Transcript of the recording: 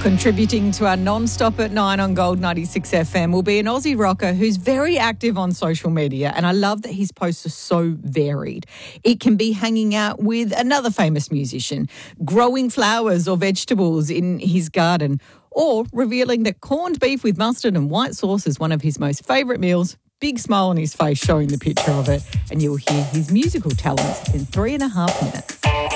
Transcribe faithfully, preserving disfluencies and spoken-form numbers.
Contributing to our non-stop at nine on Gold ninety-six F M will be an Aussie rocker who's very active on social media, and I love that his posts are so varied. It can be hanging out with another famous musician, growing flowers or vegetables in his garden, or revealing that corned beef with mustard and white sauce is one of his most favourite meals. Big smile on his face showing the picture of it, and you'll hear his musical talents in three and a half minutes.